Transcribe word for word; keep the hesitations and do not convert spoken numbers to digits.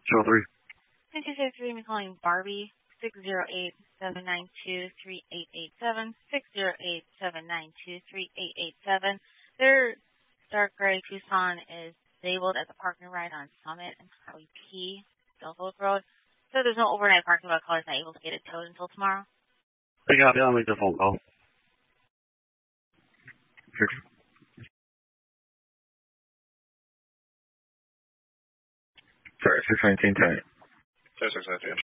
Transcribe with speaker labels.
Speaker 1: Channel three.
Speaker 2: Thank you for calling Barbie. six zero eight, seven nine two, three eight eight seven. six zero eight, seven nine two, three eight eight seven. Their dark gray Tucson is disabled at the parking ride on Summit and Harley P. Delphi Road. So there's no overnight parking lot. Caller's not able to get it towed until tomorrow.
Speaker 1: I got it. I'll make the phone call. Sure. Sorry, six nineteen ten.
Speaker 3: six nineteen.